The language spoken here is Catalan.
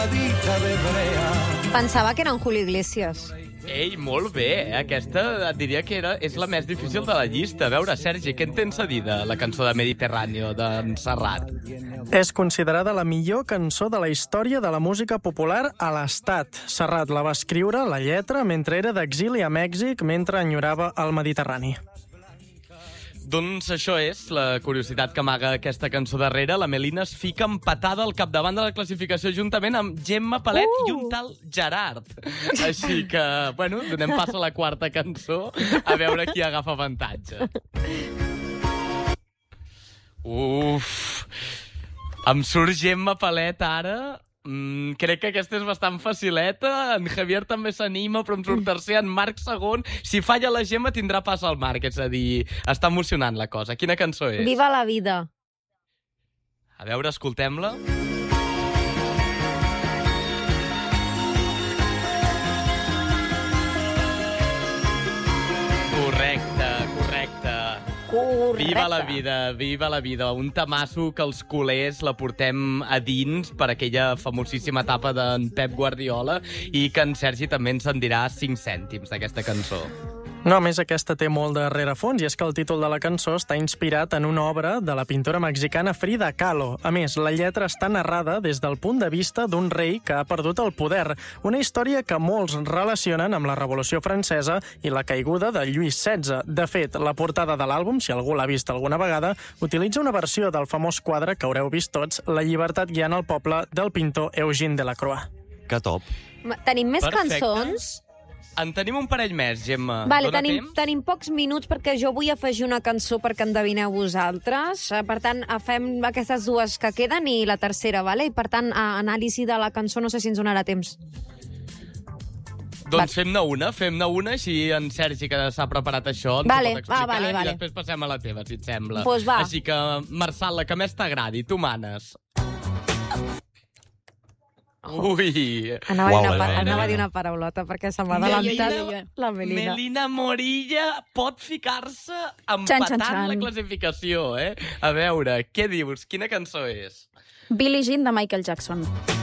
Pensava que era un Julio Iglesias. Ei, molt bé, aquesta et diria que és la més difícil de la llista. A veure, Sergi, què en tens a dir de la cançó de Mediterráneo, d'en Serrat? És considerada la millor cançó de la història de la música popular a l'Estat. Serrat la va escriure, la lletra, mentre era d'exili a Mèxic, mentre enyorava el Mediterrani. Doncs això és la curiositat que amaga aquesta cançó darrere. La Melina es fica empatada al capdavant de la classificació juntament amb Gemma Palet i un tal Gerard. Així que, bueno, donem pas a la quarta cançó a veure qui agafa avantatge. Uf! Em surt Gemma Palet ara. Crec que aquesta és bastant facileta. En Javier també s'anima, però em surt tercer, en Marc segon. Si falla la Gemma tindrà pas al Marc, és a dir, està emocionant la cosa. Quina cançó és? Viva la vida. A veure, escoltem-la. Correcte. Viva la vida. Un tamasso que els culers la portem a dins per aquella famosíssima etapa d'en Pep Guardiola i que en Sergi també ens en dirà 5 cèntims d'aquesta cançó. No, a més, aquesta té molt de rerefons, i és que el títol de la cançó està inspirat en una obra de la pintora mexicana Frida Kahlo. A més, la lletra està narrada des del punt de vista d'un rei que ha perdut el poder, una història que molts relacionen amb la Revolució Francesa i la caiguda de Lluís XVI. De fet, la portada de l'àlbum, si algú l'ha vist alguna vegada, utilitza una versió del famós quadre que haureu vist tots, La llibertat guiant el poble, del pintor Eugène Delacroix. Que top. Tenim més Perfecte. cançons? En tenim un parell més, Gemma. Vale, Dóna tenim pocs minuts perquè jo vull afegir una cançó perquè endevineu vosaltres. Per tant, fem aquestes dues que queden i la tercera, vale? I per tant, anàlisi de la cançó no sé si ens donarà temps. Doncs fem-ne una, així en Sergi, que s'ha preparat això, ens Vale, ho pot explicar, vale. i després passem a la teva, si et sembla. Pues va. Així que, Marçal, la que més t'agradi, tu manes. Ui! Anava a dir una paraulota perquè se m'ha adelantat la Melina. Melina Morilla pot ficar-se empatant Xan. la classificació, eh? A veure, què dius? Quina cançó és? Billie Jean de Michael Jackson.